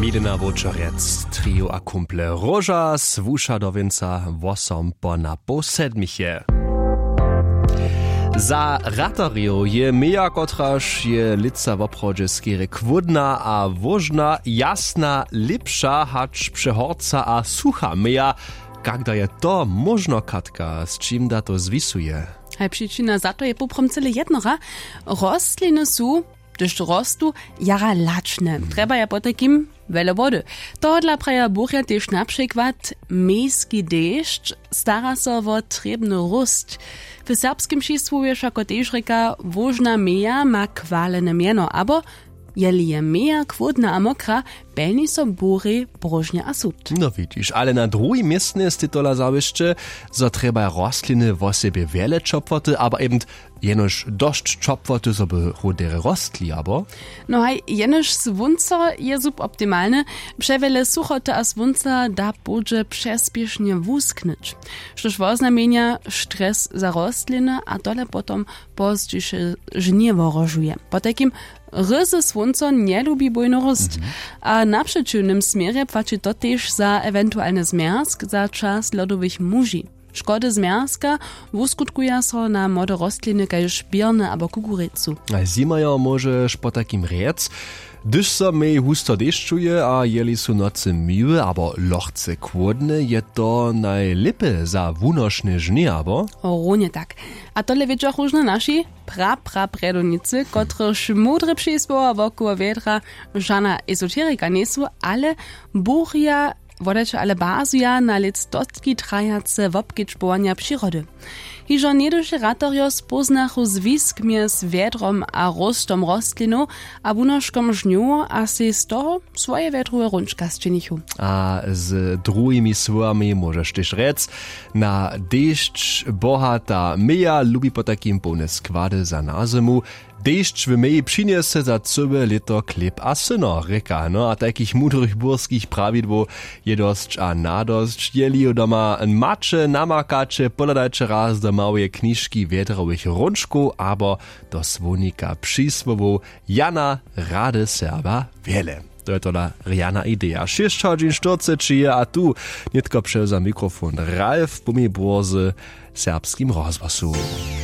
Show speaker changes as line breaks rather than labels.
Milena Wočerec, trio a kumple Roža, svúša do vinca, vosom po na posedmiche. Za ratariju je meja, kotraž je lica v obchodže skere kvudna a vožna, jasna, lipša, hač přehorca a sucha meja, kak da je to možno, Katka, s čím da to zvisuje?
Hej, przyczyna za to je poprom cele jednora. Rostliny sú, gdyż rostu, jara lačne. Treba je po takim wele wody. Tohodla praja buchja też na przykład miejski deszcz stara so o trebny rust. W serbskim przysłowie všako też reka wožna meja ma kwalene mieno, abo jeli je meja kwodna a mokra, belni so bury, brožnja a sud.
No widzisz, ale na drugim miejscu jest tytola zawieszcze, że trzeba rostliny w sobie wiele czopwoty, aber eben jenoż dość czopwoty, żeby chodere rostli, abo?
No hej, jenoż swunca je suboptimalne, przewele suchoty a swunca da budże przespiesznie wusknyć. Štož woznamienia stres za rostliny, a dole potom pozdzisze żniewo rożuje. Po takim ryzy swunco nie lubi bojno rost, a na przeciwnym smierze płaci to też za ewentualny zmierzch za czas lodowych muži. Szkody zmierzka wuskutkuja so na młode rostliny kaj szpirne albo kukurycu.
A zimajo możesz po takim rec, gdyż so mej husto deszczuje, a jeli su nocy miłe, abo lochce kłodne, je to najlepiej za wunoszne żnie, abo?
Runie tak. A tole wiedzą różne nasi predonicy, kotryż mądre przysłowa wokół wiedra żana esoteryka nie są, ale buchja wodecze ale bazuja na lectotki trajace wopkiczbowania przyrody. Hižo nieduše ratorio spoznachu zwisk międz wiedrom a rostom rostlinu a wunoszkom żniu, a si z toho swoje wiedruje rączka zczynichu.
A z drugimi słowami możesz też rec, na deszcz bohata meja lubi po takim pełne składy za nazymu. Deszcz w meji przyniesie za całe lito chleb a syno, reka, no a takich mudrych burskich prawidło jedosć a nadosć, jeli doma macze, namakacze, poladajcie raz do małe kniżki wiedrowych rączków, abo do słonika przysłowu Jana rady serba wiele. To je tola Riana idea. 6:40, a tu nitko przewza mikrofon Ralf Bumibrozy serbskim rozgłosu.